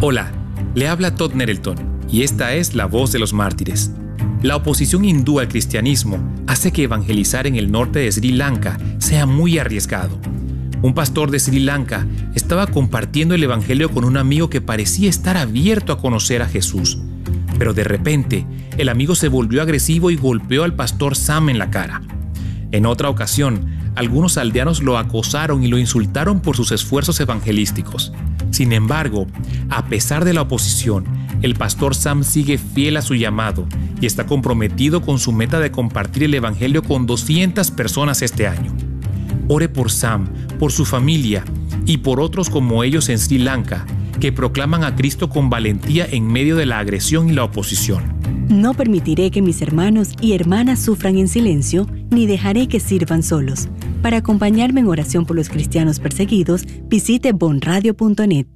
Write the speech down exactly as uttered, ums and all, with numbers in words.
Hola, le habla Todd Nettleton y esta es La Voz de los Mártires. La oposición hindú al cristianismo hace que evangelizar en el norte de Sri Lanka sea muy arriesgado. Un pastor de Sri Lanka estaba compartiendo el evangelio con un amigo que parecía estar abierto a conocer a Jesús. Pero de repente, el amigo se volvió agresivo y golpeó al pastor Sam en la cara. En otra ocasión, algunos aldeanos lo acosaron y lo insultaron por sus esfuerzos evangelísticos. Sin embargo, a pesar de la oposición, el pastor Sam sigue fiel a su llamado y está comprometido con su meta de compartir el evangelio con doscientas personas este año. Ore por Sam, por su familia y por otros como ellos en Sri Lanka, que proclaman a Cristo con valentía en medio de la agresión y la oposición. No permitiré que mis hermanos y hermanas sufran en silencio, ni dejaré que sirvan solos. Para acompañarme en oración por los cristianos perseguidos, visite bon radio punto net.